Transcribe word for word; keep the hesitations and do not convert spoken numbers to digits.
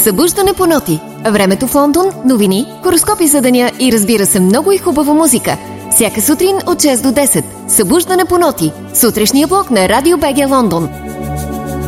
Събуждане по ноти. Времето в Лондон, новини, хороскопи за деня и разбира се много и хубава музика. Всяка сутрин от шест до десет. Събуждане по ноти. Сутрешния блок на Радио БГ Лондон.